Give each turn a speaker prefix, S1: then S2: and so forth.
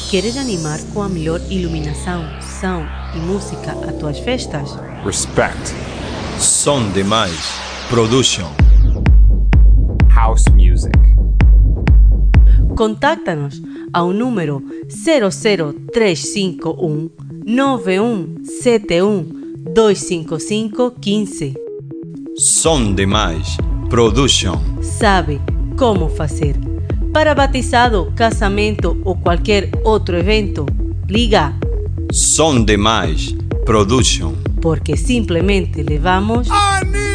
S1: Queres animar com a melhor iluminação, som e música a tuas festas?
S2: Respect. Som Demais Production.
S3: House music.
S1: Contáctanos ao número 00351 9171 255 15.
S2: Som Demais Production.
S1: Sabe como fazer. Para batizado, casamento ou qualquer outro evento, liga.
S2: Som Demais Production.
S1: Porque simplesmente levamos...